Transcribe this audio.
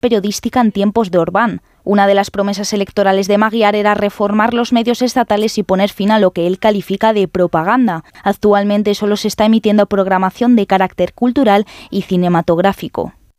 periodística en tiempos de Orbán. Una de las promesas electorales de Magyar era reformar los medios estatales y poner fin a lo que él califica de propaganda. Actualmente solo se está emitiendo programación de carácter cultural y cinematográfico.